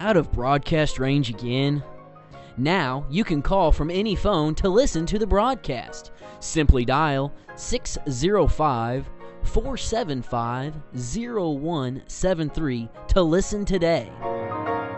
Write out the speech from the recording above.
Out of broadcast range again? Now you can call from any phone to listen to the broadcast. Simply dial 605-475-0173 to listen today.